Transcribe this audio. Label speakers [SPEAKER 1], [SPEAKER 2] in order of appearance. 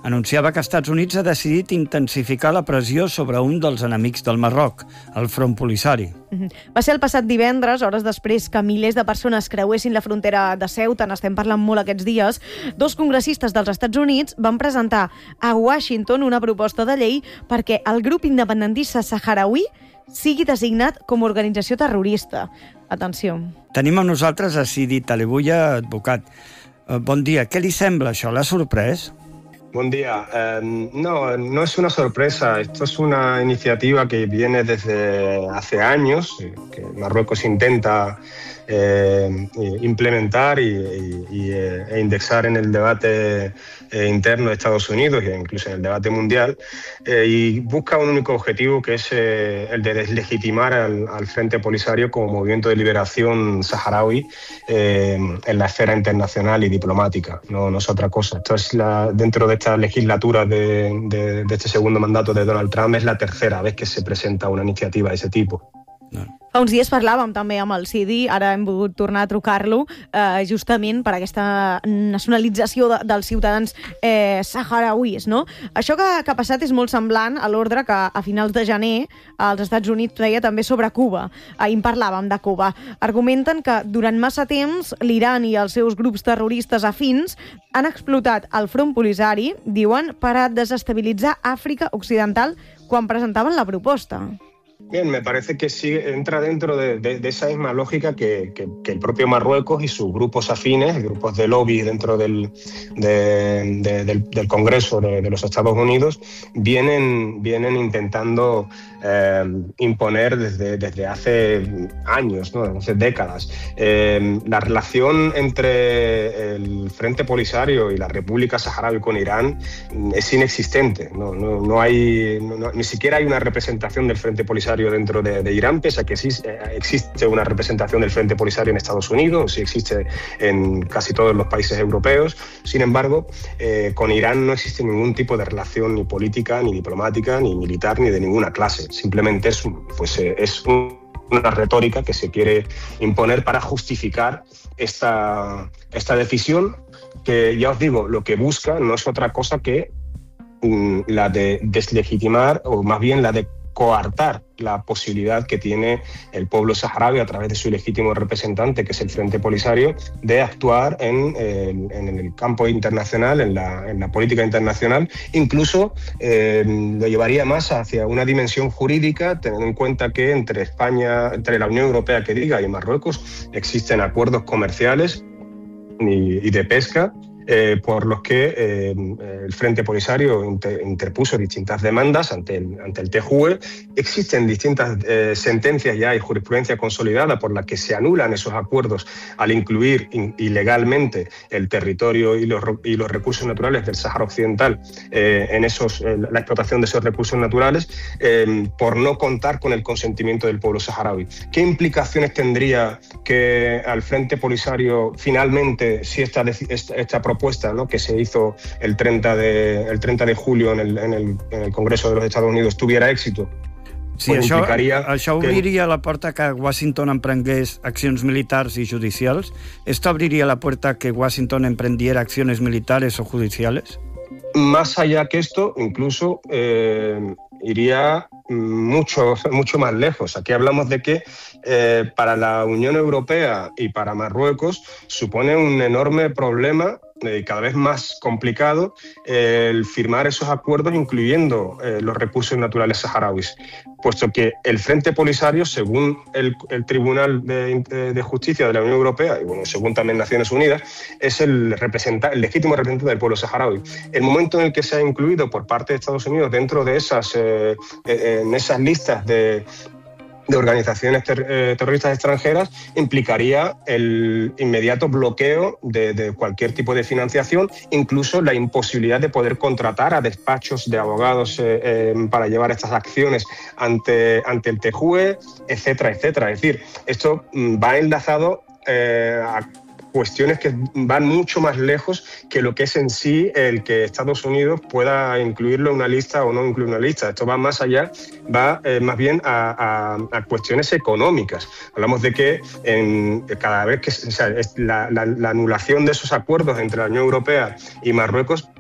[SPEAKER 1] anunciava que Estats Units ha decidit intensificar la pressió sobre un dels enemics del Marroc, el Front Polisari.
[SPEAKER 2] Va ser el passat divendres, hores després que milers de persones creuessin la frontera de Ceuta, n'estem parlant molt aquests dies, dos congressistes dels Estats Units van presentar a Washington una proposta de llei perquè el grup independentista saharaui sigui designat com a organització terrorista. Atenció.
[SPEAKER 1] Tenim amb nosaltres a Sidi Talebuya, advocat. Bon dia. Què li sembla això? L'ha sorprès?
[SPEAKER 3] Buen día. No es una sorpresa. Esto es una iniciativa que viene desde hace años, que Marruecos intenta implementar e indexar en el debate interno de Estados Unidos e incluso en el debate mundial, y busca un único objetivo, que es el de deslegitimar al Frente Polisario como movimiento de liberación saharaui en la esfera internacional y diplomática. No es otra cosa. Esto es dentro de esta legislatura de este segundo mandato de Donald Trump, es la tercera vez que se presenta una iniciativa de ese tipo.
[SPEAKER 2] Fa uns dies parlàvem també amb el Sidi, ara hem volgut tornar a trucar-lo justament per aquesta nacionalització dels ciutadans saharauis, no? Això que ha passat és molt semblant a l'ordre que a finals de gener els Estats Units feia també sobre Cuba. Ahir en parlàvem de Cuba. Argumenten que durant massa temps l'Iran i els seus grups terroristes afins han explotat el Front Polisari, diuen, per a desestabilitzar Àfrica Occidental quan presentaven la proposta.
[SPEAKER 3] Bien, me parece que sí entra dentro de esa misma lógica que el propio Marruecos y sus grupos afines, grupos de lobby dentro del Congreso de los Estados Unidos, vienen intentando imponer desde hace años, ¿no? Hace décadas. La relación entre el Frente Polisario y la República Saharaui con Irán es inexistente. No hay, ni siquiera hay una representación del Frente Polisario dentro de Irán, pese a que sí existe una representación del Frente Polisario en Estados Unidos, sí existe en casi todos los países europeos. Sin embargo, con Irán no existe ningún tipo de relación ni política, ni diplomática, ni militar, ni de ninguna clase. Simplemente es una retórica que se quiere imponer para justificar esta decisión, que ya os digo, lo que busca no es otra cosa que la de deslegitimar, o más bien la de coartar la posibilidad que tiene el pueblo saharaui a través de su legítimo representante, que es el Frente Polisario, de actuar en el campo internacional, en la política internacional. Incluso lo llevaría más hacia una dimensión jurídica, teniendo en cuenta que entre la Unión Europea, que diga, y Marruecos existen acuerdos comerciales y de pesca, por los que el Frente Polisario interpuso distintas demandas ante el TJUE. Existen distintas sentencias ya y jurisprudencia consolidada por la que se anulan esos acuerdos al incluir ilegalmente el territorio y los recursos naturales del Sáhara Occidental en la explotación de esos recursos naturales, por no contar con el consentimiento del pueblo saharaui. ¿Qué implicaciones tendría que al Frente Polisario finalmente, si esta propuesta, ¿no?, que se hizo el 30 de julio en el Congreso de los Estados Unidos tuviera éxito?
[SPEAKER 1] Sí,
[SPEAKER 3] pues
[SPEAKER 1] això obriria la porta que Washington emprengués accions militars y judicials. ¿Esto abriría la puerta que Washington emprendiera acciones militares o judiciales?
[SPEAKER 3] Más allá que esto, incluso iría mucho más lejos. Aquí hablamos de que para la Unión Europea y para Marruecos supone un enorme problema, cada vez más complicado, el firmar esos acuerdos incluyendo los recursos naturales saharauis, puesto que el Frente Polisario, según el Tribunal de Justicia de la Unión Europea y según también Naciones Unidas, es el legítimo representante del pueblo saharaui. El momento en el que se ha incluido por parte de Estados Unidos dentro de en esas listas de organizaciones terroristas extranjeras implicaría el inmediato bloqueo de cualquier tipo de financiación, incluso la imposibilidad de poder contratar a despachos de abogados para llevar estas acciones ante el TJUE, etcétera, etcétera. Es decir, esto va enlazado a cuestiones que van mucho más lejos que lo que es en sí el que Estados Unidos pueda incluirlo en una lista o no incluir una lista. Esto va más allá, va más bien a cuestiones económicas. Hablamos de que cada vez que la anulación de esos acuerdos entre la Unión Europea y Marruecos